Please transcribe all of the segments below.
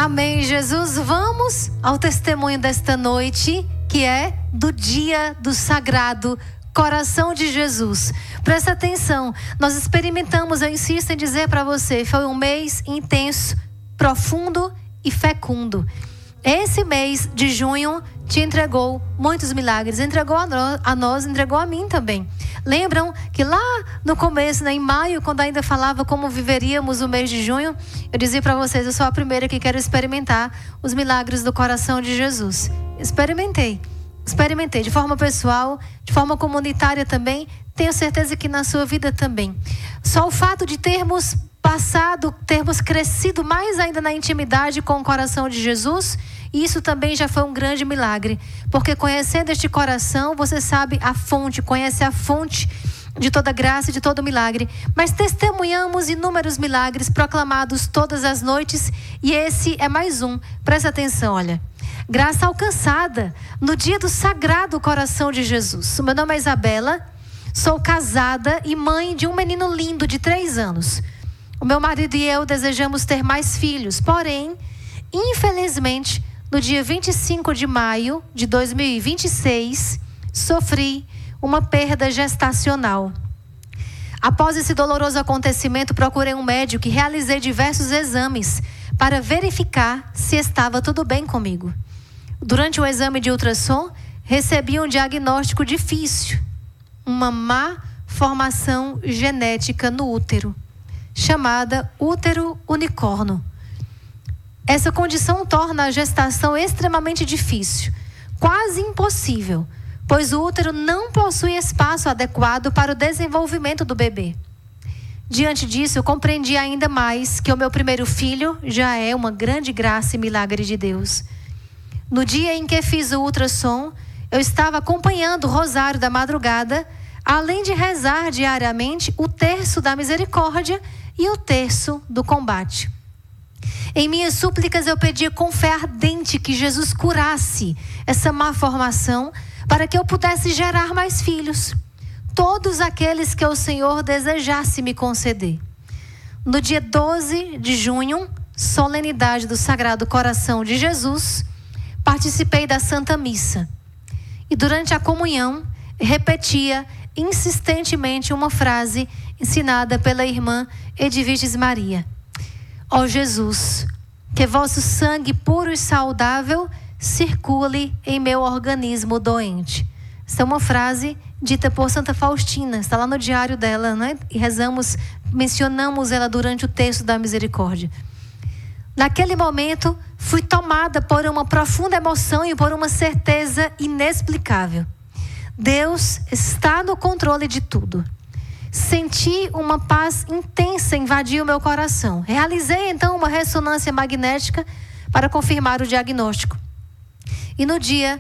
Amém, Jesus. Vamos ao testemunho desta noite, que é do dia do Sagrado Coração de Jesus. Presta atenção, nós experimentamos, eu insisto em dizer para você, foi um mês intenso, profundo e fecundo. Esse mês de junho te entregou muitos milagres, entregou a nós, entregou a mim também. Lembram que lá no começo, em maio, quando ainda falava como viveríamos o mês de junho, eu dizia para vocês, eu sou a primeira que quero experimentar os milagres do coração de Jesus. Experimentei de forma pessoal, de forma comunitária também, tenho certeza que na sua vida também. Só o fato de termos crescido mais ainda na intimidade com o coração de Jesus, isso também já foi um grande milagre, porque conhecendo este coração, você sabe a fonte, conhece a fonte de toda graça e de todo milagre. Mas testemunhamos inúmeros milagres proclamados todas as noites, e esse é mais um. Presta atenção, olha. Graça alcançada no dia do Sagrado Coração de Jesus. Meu nome é Isabela, sou casada e mãe de um menino lindo de 3 anos. O meu marido e eu desejamos ter mais filhos, porém, infelizmente, no dia 25 de maio de 2026, sofri uma perda gestacional. Após esse doloroso acontecimento, procurei um médico e realizei diversos exames para verificar se estava tudo bem comigo. Durante o exame de ultrassom, recebi um diagnóstico difícil, uma má formação genética no útero, chamada útero unicórnio. Essa condição torna a gestação extremamente difícil, quase impossível, pois o útero não possui espaço adequado para o desenvolvimento do bebê. Diante disso, eu compreendi ainda mais que o meu primeiro filho já é uma grande graça e milagre de Deus. No dia em que fiz o ultrassom, eu estava acompanhando o rosário da madrugada, além de rezar diariamente o terço da misericórdia e o terço do combate. Em minhas súplicas eu pedia com fé ardente que Jesus curasse essa má formação para que eu pudesse gerar mais filhos. Todos aqueles que o Senhor desejasse me conceder. No dia 12 de junho, solenidade do Sagrado Coração de Jesus, participei da Santa Missa. E durante a comunhão, repetia insistentemente uma frase ensinada pela irmã Edviges Maria. Ó Jesus, que vosso sangue puro e saudável circule em meu organismo doente. Essa é uma frase dita por Santa Faustina, está lá no diário dela, né? E mencionamos ela durante o texto da misericórdia. Naquele momento, fui tomada por uma profunda emoção e por uma certeza inexplicável. Deus está no controle de tudo. Senti uma paz intensa invadir o meu coração. Realizei então uma ressonância magnética para confirmar o diagnóstico. E no dia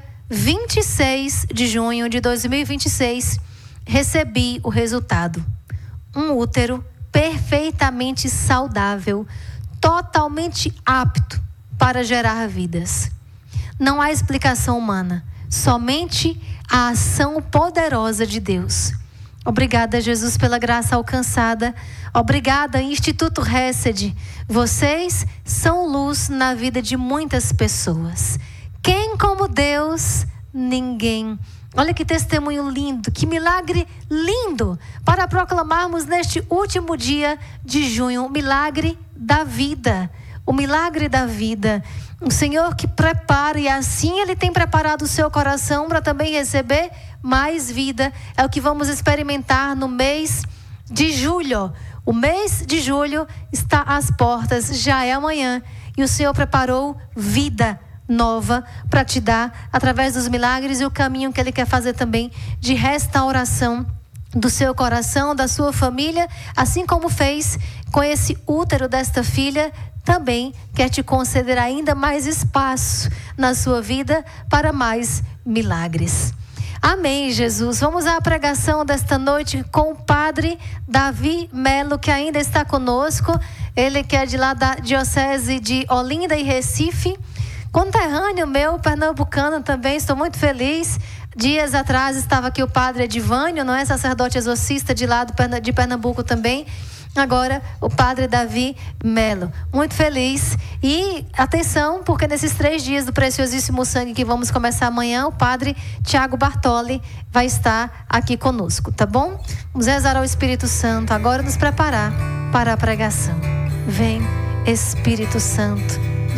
26 de junho de 2026, recebi o resultado. Um útero perfeitamente saudável, totalmente apto para gerar vidas. Não há explicação humana, somente a ação poderosa de Deus. Obrigada, Jesus, pela graça alcançada. Obrigada, Instituto Hesed. Vocês são luz na vida de muitas pessoas. Quem como Deus? Ninguém. Olha que testemunho lindo, que milagre lindo para proclamarmos neste último dia de junho. O milagre da vida. O milagre da vida. O Senhor que prepara, e assim Ele tem preparado o seu coração para também receber mais vida. É o que vamos experimentar no mês de julho. O mês de julho está às portas, já é amanhã. E o Senhor preparou vida nova para te dar através dos milagres e o caminho que Ele quer fazer também de restauração do seu coração, da sua família, assim como fez com esse útero desta filha. Também quer te conceder ainda mais espaço na sua vida para mais milagres. Amém, Jesus. Vamos à pregação desta noite com o padre Davi Melo, que ainda está conosco. Ele que é de lá da Diocese de Olinda e Recife. Conterrâneo meu, pernambucano também, estou muito feliz. Dias atrás estava aqui o padre Edivânio, não é? Sacerdote exorcista de lá de Pernambuco também. agora o Padre Davi Melo. Muito feliz. E atenção, porque nesses 3 dias do Preciosíssimo Sangue que vamos começar amanhã, o Padre Tiago Bartoli vai estar aqui conosco, tá bom? Vamos rezar ao Espírito Santo, agora nos preparar para a pregação. Vem, Espírito Santo,